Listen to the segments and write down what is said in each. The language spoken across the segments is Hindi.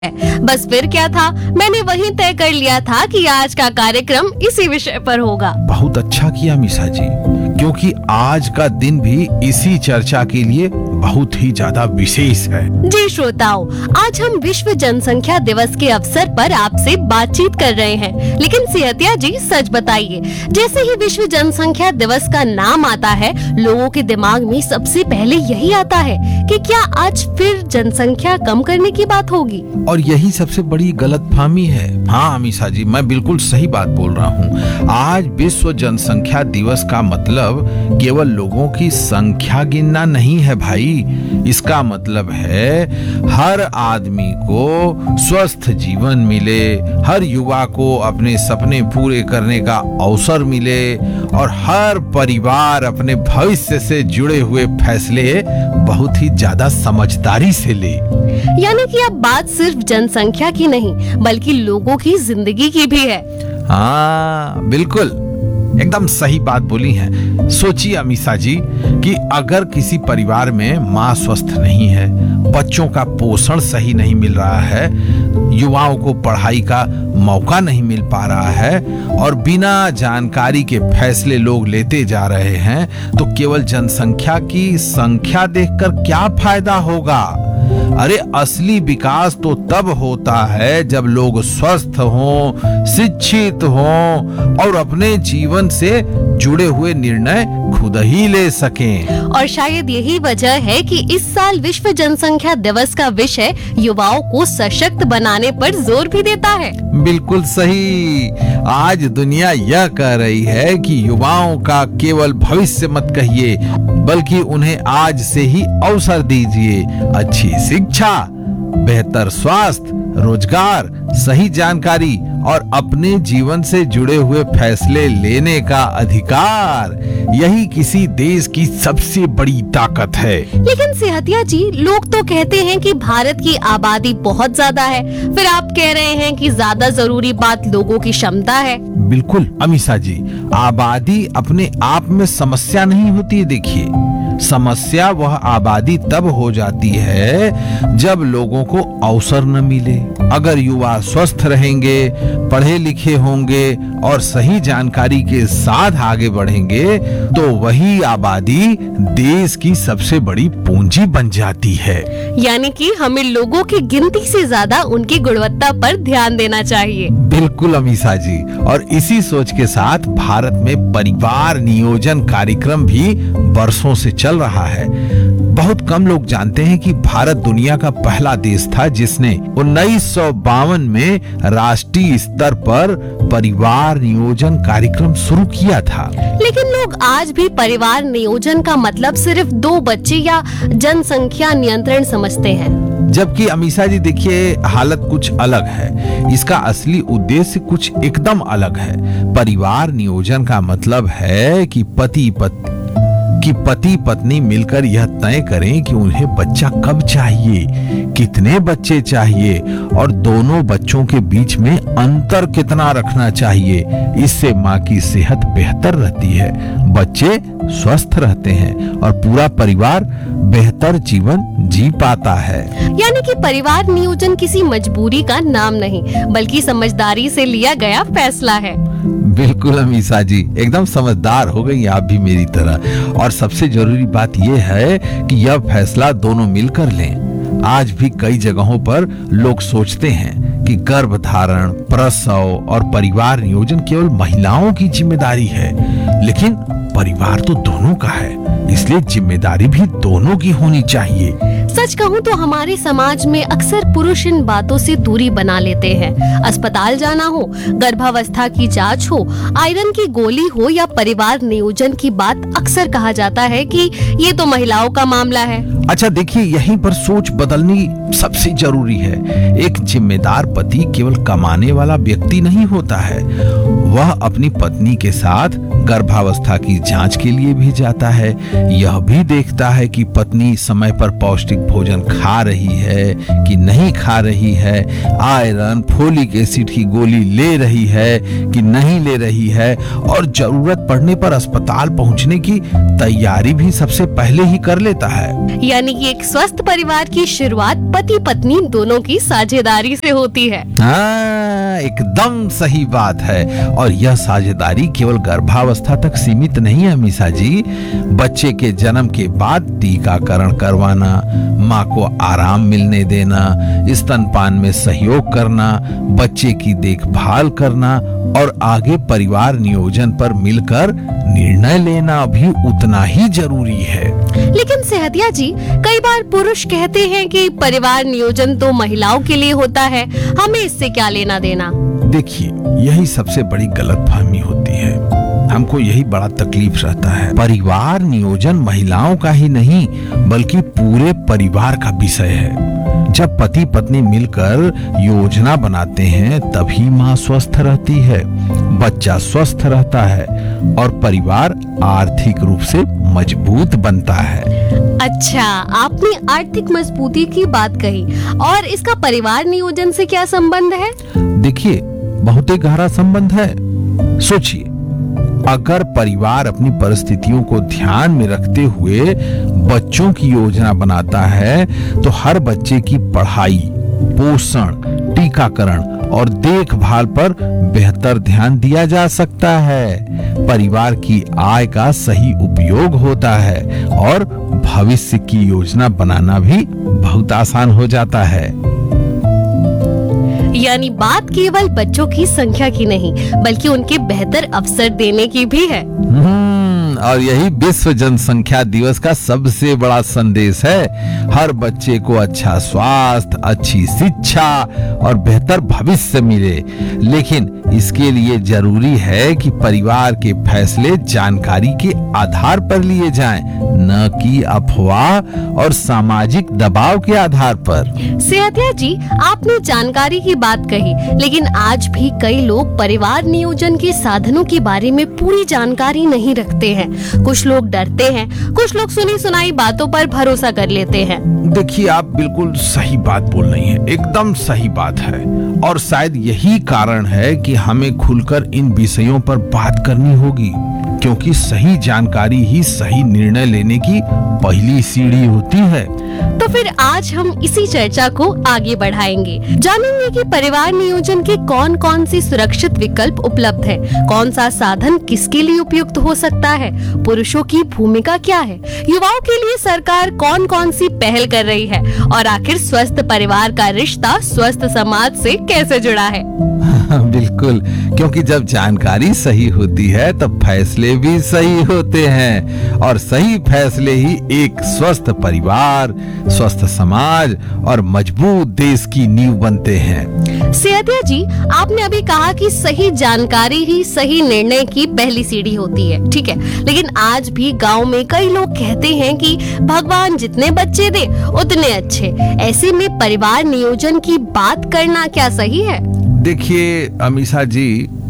बस फिर क्या था, मैंने वही तय कर लिया था कि आज का कार्यक्रम इसी विषय पर होगा। बहुत अच्छा किया मिसा जी, क्योंकि आज का दिन भी इसी चर्चा के लिए बहुत ही ज्यादा विशेष है। जी श्रोताओं, आज हम विश्व जनसंख्या दिवस के अवसर पर आपसे बातचीत कर रहे हैं। लेकिन सेहतिया जी, सच बताइए, जैसे ही विश्व जनसंख्या दिवस का नाम आता है, लोगों के दिमाग में सबसे पहले यही आता है कि क्या आज फिर जनसंख्या कम करने की बात होगी? और यही सबसे बड़ी गलतफहमी है। हाँ अमीषा जी, मैं बिल्कुल सही बात बोल रहा हूँ। आज विश्व जनसंख्या दिवस का मतलब केवल लोगों की संख्या गिनना नहीं है भाई। इसका मतलब है हर आदमी को स्वस्थ जीवन मिले, हर युवा को अपने सपने पूरे करने का अवसर मिले और हर परिवार अपने भविष्य से जुड़े हुए फैसले बहुत ही ज्यादा समझदारी से ले। यानी कि अब बात सिर्फ जनसंख्या की नहीं, बल्कि लोगों की जिंदगी की भी है। हाँ बिल्कुल, एकदम सही बात बोली है। सोचिए अमीषा जी कि अगर किसी परिवार में माँ स्वस्थ नहीं है, बच्चों का पोषण सही नहीं मिल रहा है, युवाओं को पढ़ाई का मौका नहीं मिल पा रहा है और बिना जानकारी के फैसले लोग लेते जा रहे हैं, तो केवल जनसंख्या की संख्या देखकर क्या फायदा होगा? अरे असली विकास तो तब होता है जब लोग स्वस्थ हों, शिक्षित हों और अपने जीवन से जुड़े हुए निर्णय खुद ही ले सकें। और शायद यही वजह है कि इस साल विश्व जनसंख्या दिवस का विषय युवाओं को सशक्त बनाने पर जोर भी देता है। बिल्कुल सही। आज दुनिया यह कह रही है कि युवाओं का केवल भविष्य मत कहिए, बल्कि उन्हें आज से ही अवसर दीजिए। अच्छी शिक्षा, बेहतर स्वास्थ्य, रोजगार, सही जानकारी और अपने जीवन से जुड़े हुए फैसले लेने का अधिकार, यही किसी देश की सबसे बड़ी ताकत है। लेकिन सेहतिया जी, लोग तो कहते हैं कि भारत की आबादी बहुत ज्यादा है, फिर आप कह रहे हैं कि ज्यादा जरूरी बात लोगों की क्षमता है। बिल्कुल अमीषा जी, आबादी अपने आप में समस्या नहीं होती है। देखिए, समस्या वह आबादी तब हो जाती है जब लोगों को अवसर न मिले। अगर युवा स्वस्थ रहेंगे, पढ़े लिखे होंगे और सही जानकारी के साथ आगे बढ़ेंगे, तो वही आबादी देश की सबसे बड़ी पूंजी बन जाती है। यानी कि हमें लोगों की गिनती से ज्यादा उनकी गुणवत्ता पर ध्यान देना चाहिए। बिल्कुल अमीषा जी, और इसी सोच के साथ भारत में परिवार नियोजन कार्यक्रम भी वर्षों से चल रहा है। बहुत कम लोग जानते हैं कि भारत दुनिया का पहला देश था जिसने 1952 में राष्ट्रीय स्तर पर परिवार नियोजन कार्यक्रम शुरू किया था। लेकिन लोग आज भी परिवार नियोजन का मतलब सिर्फ 2 बच्चे या जनसंख्या नियंत्रण समझते हैं। जबकि अमीषा जी देखिए, हालत कुछ अलग है। इसका असली उद्देश्य कुछ एकदम अलग है। परिवार नियोजन का मतलब है कि पति पत्नी मिलकर यह तय करें कि उन्हें बच्चा कब चाहिए, कितने बच्चे चाहिए और दोनों बच्चों के बीच में अंतर कितना रखना चाहिए। इससे माँ की सेहत बेहतर रहती है, बच्चे स्वस्थ रहते हैं और पूरा परिवार बेहतर जीवन जी पाता है। यानी कि परिवार नियोजन किसी मजबूरी का नाम नहीं, बल्कि समझदारी से लिया गया फैसला है। बिल्कुल अमीषा जी, एकदम समझदार हो गई आप भी मेरी तरह। और सबसे जरूरी बात यह है कि यह फैसला दोनों मिलकर लें। आज भी कई जगहों पर लोग सोचते हैं कि गर्भधारण, प्रसव और परिवार नियोजन केवल महिलाओं की जिम्मेदारी है, लेकिन परिवार तो दोनों का है, इसलिए जिम्मेदारी भी दोनों की होनी चाहिए। सच कहूँ तो हमारे समाज में अक्सर पुरुष इन बातों से दूरी बना लेते हैं। अस्पताल जाना हो, गर्भावस्था की जांच हो, आयरन की गोली हो या परिवार नियोजन की बात, अक्सर कहा जाता है कि ये तो महिलाओं का मामला है। अच्छा देखिए, यहीं पर सोच बदलनी सबसे जरूरी है। एक जिम्मेदार पति केवल कमाने वाला व्यक्ति नहीं होता है, वह अपनी पत्नी के साथ गर्भावस्था की जांच के लिए भी जाता है। यह भी देखता है कि पत्नी समय पर पौष्टिक भोजन खा रही है कि नहीं खा रही है, आयरन, फोलिक एसिड की गोली ले रही है कि नहीं ले रही है, और जरूरत पड़ने पर अस्पताल पहुंचने की तैयारी भी सबसे पहले ही कर लेता है। यानी कि एक स्वस्थ परिवार की शुरुआत पति पत्नी दोनों की साझेदारी से होती है। हाँ, एकदम सही बात है। और यह साझेदारी केवल गर्भावस्था तक सीमित नहीं है अमीषा जी। बच्चे के जन्म के बाद टीकाकरण करवाना, माँ को आराम मिलने देना, स्तनपान में सहयोग करना, बच्चे की देखभाल करना और आगे परिवार नियोजन पर मिलकर निर्णय लेना भी उतना ही जरूरी है। लेकिन सेहतिया जी, कई बार पुरुष कहते हैं कि परिवार नियोजन तो महिलाओं के लिए होता है, हमें इससे क्या लेना देना। देखिए, यही सबसे बड़ी गलतफहमी होती है। हमको यही बड़ा तकलीफ रहता है। परिवार नियोजन महिलाओं का ही नहीं बल्कि पूरे परिवार का विषय है। जब पति पत्नी मिलकर योजना बनाते हैं तभी माँ स्वस्थ रहती है, बच्चा स्वस्थ रहता है और परिवार आर्थिक रूप से मजबूत बनता है। अच्छा, आपने आर्थिक मजबूती की बात कही, और इसका परिवार नियोजन से क्या संबंध है? देखिए, बहुत ही गहरा संबंध है। सोचिए, अगर परिवार अपनी परिस्थितियों को ध्यान में रखते हुए बच्चों की योजना बनाता है तो हर बच्चे की पढ़ाई, पोषण, टीकाकरण और देखभाल पर बेहतर ध्यान दिया जा सकता है। परिवार की आय का सही उपयोग होता है और भविष्य की योजना बनाना भी बहुत आसान हो जाता है। यानी बात केवल बच्चों की संख्या की नहीं बल्कि उनके बेहतर अवसर देने की भी है। और यही विश्व जनसंख्या दिवस का सबसे बड़ा संदेश है। हर बच्चे को अच्छा स्वास्थ्य, अच्छी शिक्षा और बेहतर भविष्य मिले। लेकिन इसके लिए जरूरी है कि परिवार के फैसले जानकारी के आधार पर लिए जाएं, न कि अफवाह और सामाजिक दबाव के आधार पर। सेहतिया जी, आपने जानकारी की बात कही, लेकिन आज भी कई लोग परिवार नियोजन के साधनों के बारे में पूरी जानकारी नहीं रखते हैं। कुछ लोग डरते हैं, कुछ लोग सुनी सुनाई बातों पर भरोसा कर लेते हैं। देखिए, आप बिल्कुल सही बात बोल रही हैं, एकदम सही बात है। और शायद यही कारण है कि हमें खुलकर इन विषयों पर बात करनी होगी, क्योंकि सही जानकारी ही सही निर्णय लेने की पहली सीढ़ी होती है। तो फिर आज हम इसी चर्चा को आगे बढ़ाएंगे, जानेंगे कि परिवार नियोजन के कौन कौन से सुरक्षित विकल्प उपलब्ध हैं, कौन सा साधन किसके लिए उपयुक्त हो सकता है, पुरुषों की भूमिका क्या है, युवाओं के लिए सरकार कौन कौन सी पहल कर रही है और आखिर स्वस्थ परिवार का रिश्ता स्वस्थ समाज से कैसे जुड़ा है। बिल्कुल, क्योंकि जब जानकारी सही होती है तब फैसले भी सही होते हैं और सही फैसले ही एक स्वस्थ परिवार, स्वस्थ समाज और मजबूत देश की नींव बनते हैं। सेहतिया जी, आपने अभी कहा कि सही जानकारी ही सही निर्णय की पहली सीढ़ी होती है, ठीक है, लेकिन आज भी गांव में कई लोग कहते हैं कि भगवान जितने बच्चे दे उतने अच्छे। ऐसे में परिवार नियोजन की बात करना क्या सही है? देखिए अमीषा जी,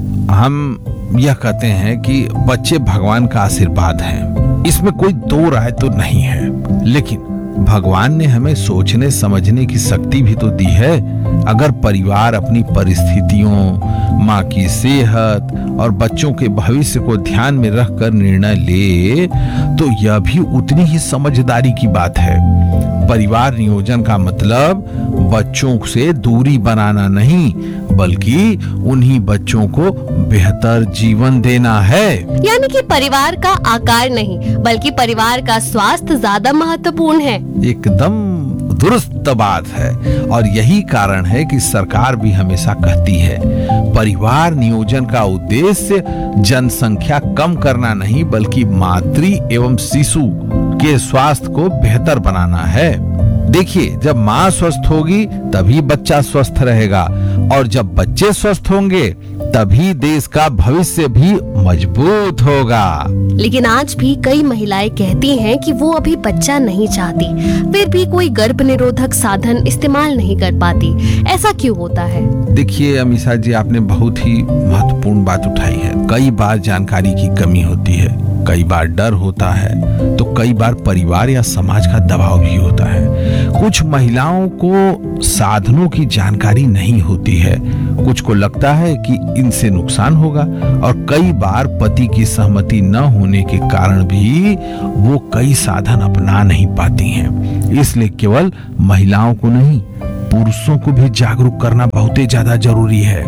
हम यह कहते हैं कि बच्चे भगवान का आशीर्वाद हैं, इसमें कोई दो राय तो नहीं है। लेकिन भगवान ने हमें सोचने समझने की शक्ति भी तो दी है। अगर परिवार अपनी परिस्थितियों, माँ की सेहत और बच्चों के भविष्य को ध्यान में रखकर निर्णय ले तो यह भी उतनी ही समझदारी की बात है। परिवार नियोजन का मतलब बच्चों से दूरी बनाना नहीं बल्कि उन्हीं बच्चों को बेहतर जीवन देना है। यानी कि परिवार का आकार नहीं बल्कि परिवार का स्वास्थ्य ज्यादा महत्वपूर्ण है। एकदम दुरुस्त बात है। और यही कारण है कि सरकार भी हमेशा कहती है परिवार नियोजन का उद्देश्य जनसंख्या कम करना नहीं बल्कि मातृ एवं शिशु के स्वास्थ्य को बेहतर बनाना है। देखिए, जब माँ स्वस्थ होगी तभी बच्चा स्वस्थ रहेगा और जब बच्चे स्वस्थ होंगे तभी देश का भविष्य भी मजबूत होगा। लेकिन आज भी कई महिलाएं कहती हैं कि वो अभी बच्चा नहीं चाहती, फिर भी कोई गर्भ निरोधक साधन इस्तेमाल नहीं कर पाती। ऐसा क्यों होता है? देखिए अमीषा जी, आपने बहुत ही महत्वपूर्ण बात उठाई है। कई बार जानकारी की कमी होती है, कई बार डर होता है, तो कई बार परिवार या समाज का दबाव भी होता है। कुछ महिलाओं को साधनों की जानकारी नहीं होती है, कुछ को लगता है कि इनसे नुकसान होगा और कई बार पति की सहमति न होने के कारण भी वो कई साधन अपना नहीं पाती हैं। इसलिए केवल महिलाओं को नहीं, पुरुषों को भी जागरूक करना बहुत ही ज्यादा जरूरी है।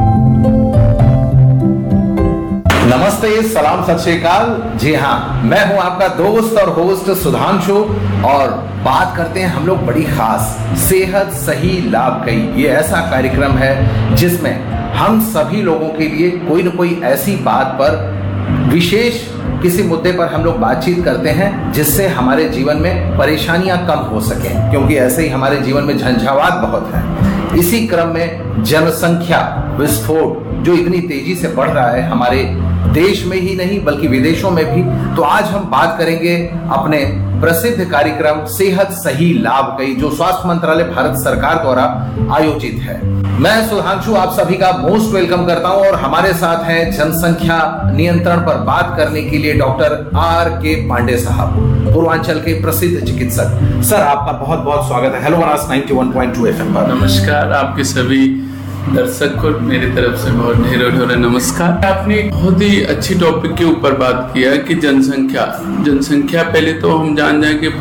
नमस्ते, सलाम, सत श्री अकाल। जी हाँ, मैं हूं आपका दोस्त और होस्ट सुधांशु और बात करते हैं हम लोग बड़ी खास सेहत सही लाभ कई। ये ऐसा कार्यक्रम है जिसमें हम सभी लोगों के लिए कोई न कोई ऐसी बात पर विशेष किसी मुद्दे पर हम लोग बातचीत करते हैं जिससे हमारे जीवन में परेशानियां कम हो सकें, क्योंकि ऐसे ही हमारे जीवन में झंझावात बहुत है। इसी क्रम में जनसंख्या विस्फोट जो इतनी तेजी से बढ़ रहा है हमारे देश में ही नहीं बल्कि विदेशों में भी, तो आज हम बात करेंगे अपने प्रसिद्ध कार्यक्रम सेहत सही लाभ कई, जो स्वास्थ्य मंत्रालय भारत सरकार द्वारा आयोजित है। मैं सुधांशु आप सभी का मोस्ट वेलकम करता हूं और हमारे साथ हैं जनसंख्या नियंत्रण पर बात करने के लिए डॉक्टर R.K. पांडे साहब, पूर्वांचल के प्रसिद्ध चिकित्सक। सर, आपका बहुत बहुत स्वागत है हेलो बनारस 91.2 FM पर। नमस्कार, आपके सभी दर्शक को मेरी तरफ से बहुत ढेरों नमस्कार। आपने बहुत ही अच्छी टॉपिक के ऊपर बात किया कि जनसंख्या पहले तो हम जान जाए कि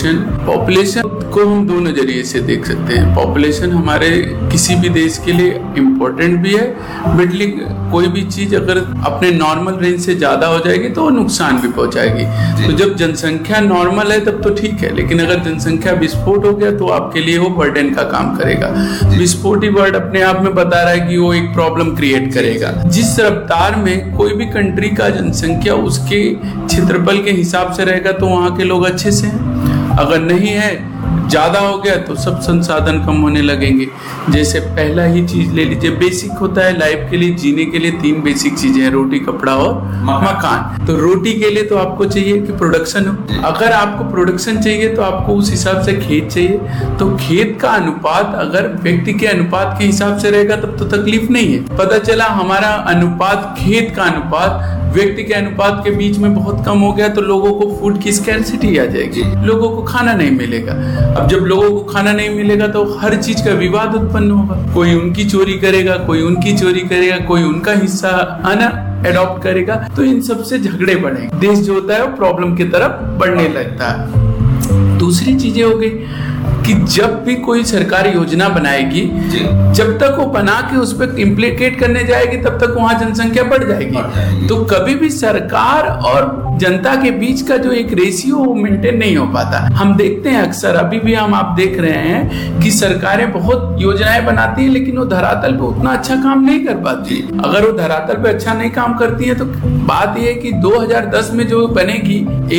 पॉपुलेशन को हम दो नजरिए से देख सकते हैं। पॉपुलेशन हमारे किसी भी देश के लिए इम्पोर्टेंट भी है, बट कोई भी चीज अगर अपने नॉर्मल रेंज से ज्यादा हो जाएगी तो वो नुकसान भी पहुंचाएगी। तो जब जनसंख्या नॉर्मल है तब तो ठीक है, लेकिन अगर जनसंख्या विस्फोट हो गया तो आपके लिए वो बर्डन का काम करेगा। विस्फोट ही वर्ड अपने आप में बता रहा है कि वो एक प्रॉब्लम क्रिएट करेगा। जिस रफ्तार में कोई भी कंट्री का जनसंख्या उसके क्षेत्रफल के हिसाब से रहेगा तो वहां के लोग अच्छे से हैं, अगर नहीं है ज्यादा हो गया तो सब संसाधन कम होने लगेंगे। जैसे पहला ही चीज ले लीजिए, बेसिक होता है लाइफ के लिए, जीने के लिए 3 बेसिक चीजें हैं, रोटी, कपड़ा और मकान। तो रोटी के लिए तो आपको चाहिए कि प्रोडक्शन हो। अगर आपको प्रोडक्शन चाहिए तो आपको उस हिसाब से खेत चाहिए। तो खेत का अनुपात अगर व्यक्ति के अनुपात के हिसाब से रहेगा तब तो तकलीफ नहीं है। पता चला हमारा अनुपात, खेत का अनुपात व्यक्ति के अनुपात के बीच में बहुत कम हो गया तो लोगों को फूड की स्कैर्सिटी आ जाएगी, लोगों को खाना नहीं मिलेगा। अब जब लोगों को खाना नहीं मिलेगा तो हर चीज का विवाद उत्पन्न होगा, कोई उनकी चोरी करेगा, कोई उनकी चोरी करेगा, कोई उनका हिस्सा अडॉप्ट करेगा, तो इन सब से झगड़े बढ़ेंगे। देश जो होता है वो प्रॉब्लम की तरफ बढ़ने लगता है। दूसरी चीजें हो गई कि जब भी कोई सरकार योजना बनाएगी, जब तक वो बना के उस पर इम्प्लीकेट करने जाएगी तब तक वहां जनसंख्या बढ़ जाएगी। तो कभी भी सरकार और जनता के बीच का जो एक रेशियो वो मेंटेन नहीं हो पाता। हम देखते हैं अक्सर, अभी भी आप देख रहे हैं कि सरकारें बहुत योजनाएं बनाती है लेकिन वो धरातल पे उतना अच्छा काम नहीं कर पाती। अगर वो धरातल पे अच्छा नहीं काम करती है तो बात यह है कि 2010 में जो बनेगी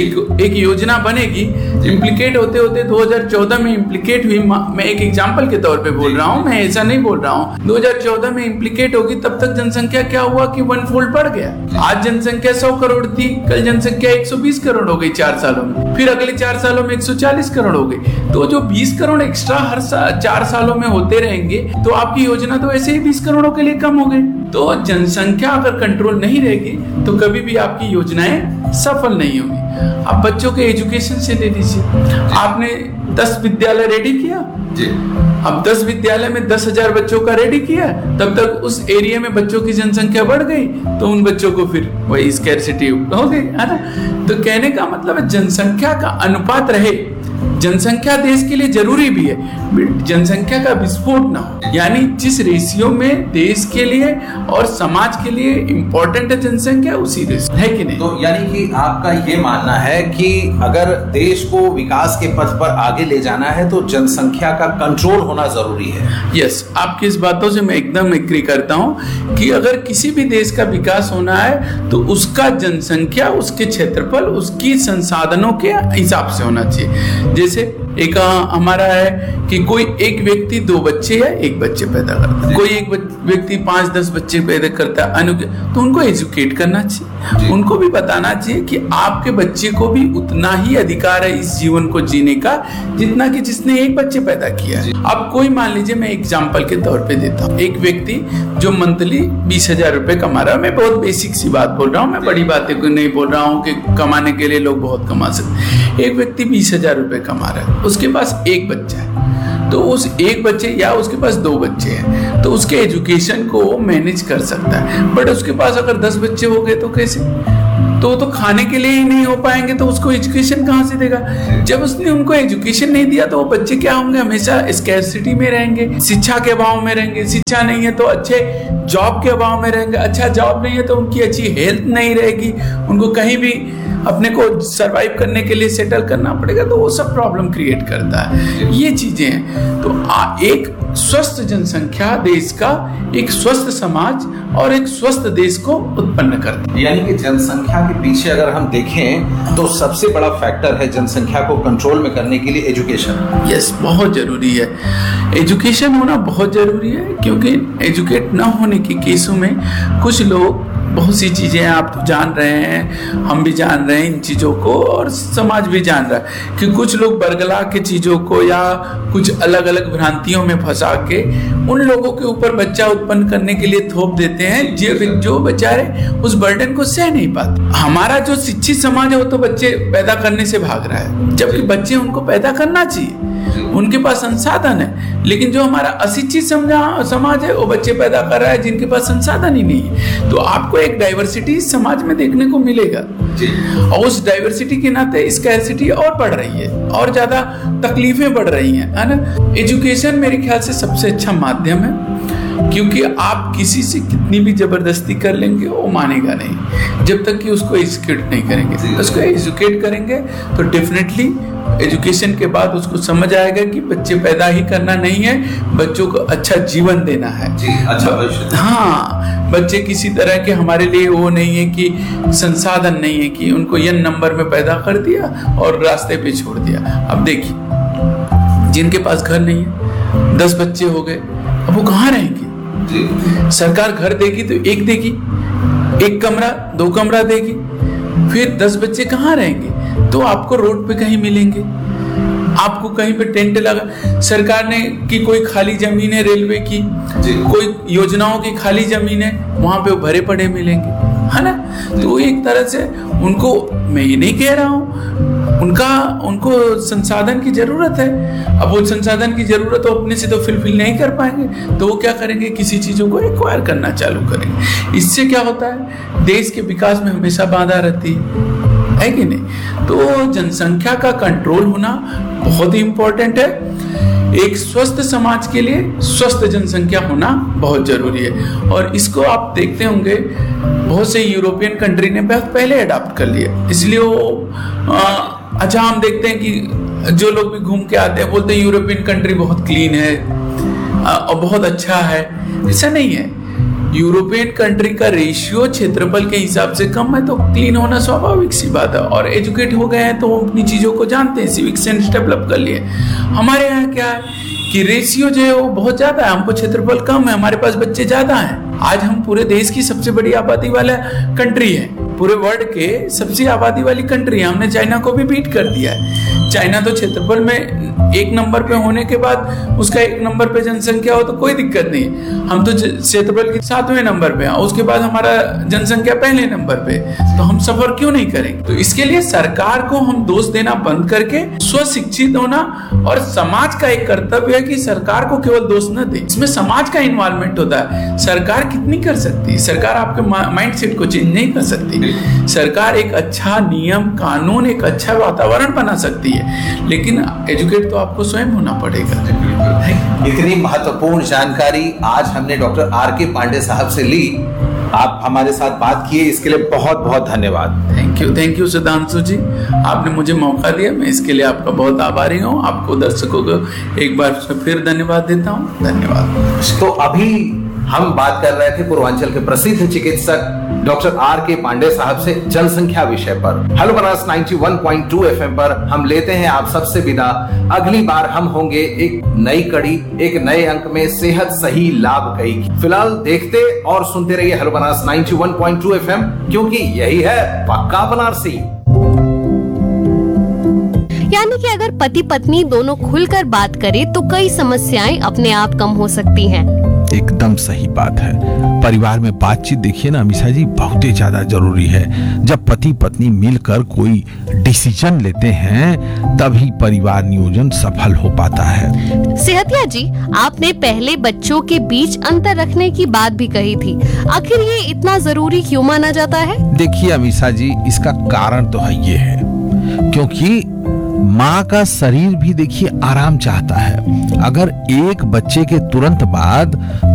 एक योजना बनेगी, इम्प्लीकेट होते होते 2014 में इम्प्लीकेट हुई। मैं एक एग्जांपल के तौर पे बोल रहा हूँ, मैं ऐसा नहीं बोल रहा हूँ। 2014 में इम्प्लीकेट होगी तब तक जनसंख्या क्या हुआ कि 1 फोल्ड बढ़ गया। आज जनसंख्या 100 करोड़ थी, कल जनसंख्या 120 करोड़ हो गई 4 सालों में, फिर अगले 4 सालों में 140 करोड़ हो गई। तो जो 20 करोड़ एक्स्ट्रा हर 4 सालों में होते रहेंगे तो आपकी योजना तो ऐसे ही 20 करोड़ों के लिए कम हो गई। तो जनसंख्या अगर कंट्रोल नहीं रहेगी तो कभी भी आपकी योजनाएं सफल नहीं होंगी। अब बच्चों के एजुकेशन से ले लीजिए, आपने 10 विद्यालय रेडी किया जी। अब 10 विद्यालय में 10,000 बच्चों का रेडी किया, तब तक उस एरिया में बच्चों की जनसंख्या बढ़ गई तो उन बच्चों को फिर वही स्कैर्सिटी हो गई, है ना। तो कहने का मतलब है जनसंख्या का अनुपात रहे। जनसंख्या देश के लिए जरूरी भी है, जनसंख्या का विस्फोट ना हो। यानी जिस रेशियो में देश के लिए और समाज के लिए इंपॉर्टेंट है जनसंख्या, उसी रेशियो है कि नहीं। तो यानी कि आपका ये मानना है कि अगर देश को विकास के पथ पर आगे ले जाना है तो जनसंख्या का कंट्रोल होना जरूरी है। यस, आपकी इस बातों से मैं एकदम एग्री करता हूं कि अगर किसी भी देश का विकास होना है तो उसका जनसंख्या, उसके क्षेत्रफल, उसकी संसाधनों के हिसाब से होना चाहिए। जैसे एक हमारा है कि कोई एक व्यक्ति 2 बच्चे या 1 बच्चे पैदा करता है, कोई एक व्यक्ति 5-10 बच्चे पैदा करता है, तो उनको एजुकेट करना चाहिए, उनको भी बताना चाहिए कि आपके बच्चे को भी उतना ही अधिकार है इस जीवन को जीने का जितना कि जिसने 1 बच्चे पैदा किया है। अब कोई मान लीजिए, मैं एग्जाम्पल के तौर पे देता हूँ, एक व्यक्ति जो मंथली 20,000 रुपए कमा रहा है, मैं बहुत बेसिक सी बात बोल रहा हूँ, मैं बड़ी बातें को नहीं बोल रहा हूँ कि कमाने के लिए लोग बहुत कमा सकते। एक व्यक्ति 20,000 रुपए कमा रहा है, उसके पास 1 बच्चा है, तो उस 1 बच्चे या उसके पास 2 बच्चे हैं तो उसके एजुकेशन को मैनेज कर सकता है। बट उसके पास अगर 10 बच्चे हो गए तो कैसे? तो वो तो खाने के लिए ही नहीं हो पाएंगे तो उसको एजुकेशन कहाँ से देगा। जब उसने उनको एजुकेशन नहीं दिया तो वो बच्चे क्या होंगे, हमेशा स्कैर्सिटी में रहेंगे, शिक्षा के अभाव में रहेंगे। शिक्षा नहीं है तो अच्छे जॉब के अभाव में रहेंगे, अच्छा जॉब नहीं है तो उनकी अच्छी हेल्थ नहीं रहेगी, उनको कहीं भी अपने को सरवाइव करने के लिए सेटल करना पड़ेगा, तो वो सब प्रॉब्लम क्रिएट करता है। ये चीजें हैं। तो एक स्वस्थ जनसंख्या देश का एक स्वस्थ समाज और एक स्वस्थ देश को उत्पन्न करता है। यानी कि जनसंख्या के पीछे अगर हम देखें तो सबसे बड़ा फैक्टर है जनसंख्या को कंट्रोल में करने के लिए एजुकेशन। यस, बहुत जरूरी है। एजुकेशन होना बहुत जरूरी है, क्योंकि एजुकेट ना होने के केसों में कुछ लोग, बहुत सी चीजें आप जान रहे हैं, हम भी जान रहे हैं इन चीजों को, और समाज भी जान रहा है कि कुछ लोग बरगला के चीजों को या कुछ अलग अलग भ्रांतियों में फंसा के उन लोगों के ऊपर बच्चा उत्पन्न करने के लिए थोप देते हैं जो बेचारे उस बर्डन को सह नहीं पाते। हमारा जो शिक्षित समाज है वो तो बच्चे पैदा करने से भाग रहा है, जबकि बच्चे उनको पैदा करना चाहिए, उनके पास संसाधन है। लेकिन जो हमारा अशिक्षित समाज है वो बच्चे पैदा कर रहा है जिनके पास संसाधन ही नहीं है। तो आपको एक डाइवर्सिटी समाज में देखने को मिलेगा, और उस डाइवर्सिटी के नाते स्कैर्सिटी और बढ़ रही है और ज्यादा तकलीफें बढ़ रही हैं, है ना। एजुकेशन मेरे ख्याल से सबसे अच्छा माध्यम है, क्योंकि आप किसी से कितनी भी जबरदस्ती कर लेंगे वो मानेगा नहीं जब तक कि उसको एजुकेट नहीं करेंगे। उसको एजुकेट करेंगे तो डेफिनेटली एजुकेशन के बाद उसको समझ आएगा कि बच्चे पैदा ही करना नहीं है, बच्चों को अच्छा जीवन देना है। जी, अच्छा भविष्य। हाँ, बच्चे किसी तरह के हमारे लिए वो नहीं है कि संसाधन नहीं है कि उनको ये नंबर में पैदा कर दिया और रास्ते पे छोड़ दिया। अब देखिए, जिनके पास घर नहीं है, 10 बच्चे हो गए, अब वो कहाँ रहेंगे? सरकार घर देगी तो एक देगी, 1 कमरा 2 कमरा देगी, फिर 10 बच्चे कहाँ रहेंगे? तो आपको रोड पे कहीं मिलेंगे, आपको कहीं पे टेंट लगा, सरकार ने की कोई खाली जमीन है रेलवे की, कोई योजनाओं की खाली जमीन है, वहां पे वो भरे पड़े मिलेंगे, है ना। तो एक तरह से उनको, मैं ये नहीं कह रहा हूँ, उनको संसाधन की जरूरत है। अब वो संसाधन की जरूरत तो अपने से तो फिलफिल नहीं कर पाएंगे, तो वो क्या करेंगे, किसी चीजों को एक्वायर करना चालू करेंगे। इससे क्या होता है, देश के विकास में हमेशा बाधा रहती है कि नहीं। तो जनसंख्या का कंट्रोल होना बहुत ही इंपॉर्टेंट है। एक स्वस्थ समाज के लिए स्वस्थ जनसंख्या होना बहुत जरूरी है, और इसको आप देखते होंगे बहुत से यूरोपियन कंट्री ने बहुत पहले अडॉप्ट कर लिया। इसलिए वो अच्छा, हम देखते हैं कि जो लोग भी घूम के आते हैं बोलते हैं यूरोपियन कंट्री बहुत क्लीन है और बहुत अच्छा है। ऐसा नहीं है। यूरोपियन कंट्री का रेशियो क्षेत्रफल के हिसाब से कम है, तो क्लीन होना स्वाभाविक सी बात है, और एजुकेट हो गए हैं तो अपनी चीजों को जानते हैं, सिविक सेंस डेवलप कर लिए। हमारे यहाँ क्या है कि रेशियो जो है वो बहुत ज्यादा है, हमको क्षेत्रफल कम है, हमारे पास बच्चे ज्यादा हैं। आज हम पूरे देश की सबसे बड़ी आबादी वाला कंट्री है, पूरे वर्ल्ड के सबसे आबादी वाली कंट्री है। हमने चाइना को भी बीट कर दिया है। चाइना तो क्षेत्रफल में 1 नंबर पे होने के बाद उसका 1 नंबर पे जनसंख्या हो तो कोई दिक्कत नहीं। हम तो क्षेत्रफल के 7वें नंबर पे हैं, उसके बाद हमारा जनसंख्या पहले नंबर पे, तो हम सफर क्यों नहीं करेंगे? तो इसके लिए सरकार को हम दोष देना बंद करके स्वशिक्षित होना, और समाज का एक कर्तव्य है कि सरकार को केवल दोष न दे, इसमें समाज का इन्वॉल्वमेंट होता है। सरकार कितनी कर सकती है? सरकार आपके माइंड सेट को चेंज नहीं कर सकती। सरकार एक अच्छा नियम कानून, एक अच्छा वातावरण बना सकती है, लेकिन एजुकेट तो आपको स्वयं होना पड़ेगा। इतनी महत्वपूर्ण जानकारी आज हमने डॉक्टर R.K. पांडे साहब से ली। आप हमारे साथ बात किए, इसके लिए बहुत बहुत धन्यवाद। थैंक यू सुधांशु जी, आपने मुझे मौका दिया, मैं इसके लिए आपका बहुत आभारी हूँ। आपको दर्शकों को एक बार फिर धन्यवाद देता हूँ। धन्यवाद। तो अभी हम बात कर रहे थे पूर्वांचल के प्रसिद्ध चिकित्सक डॉक्टर R.K. पांडे साहब से जनसंख्या विषय पर। हेलो बनारस 91.2 FM पर हम लेते हैं आप सबसे विदा। अगली बार हम होंगे एक नई कड़ी, एक नए अंक में सेहत सही लाभ कई। फिलहाल देखते और सुनते रहिए हेलो बनारस 91.2 FM, क्योंकि यही है पक्का बनारसी। यानी कि अगर पति पत्नी दोनों खुलकर बात करें तो कई समस्याएं अपने आप कम हो सकती हैं। एकदम सही बात है। परिवार में बातचीत देखिए ना अमीषा जी, बहुत ही ज्यादा जरूरी है। जब पति पत्नी मिलकर कोई डिसीजन लेते हैं तभी परिवार नियोजन सफल हो पाता है। सेहतिया जी, आपने पहले बच्चों के बीच अंतर रखने की बात भी कही थी। आखिर ये इतना जरूरी क्यों माना जाता है? देखिए अमीषा जी, इसका कारण तो है ये है क्योंकि माँ का शरीर भी देखिए आराम चाहता है। अगर एक बच्चे के तुरंत बाद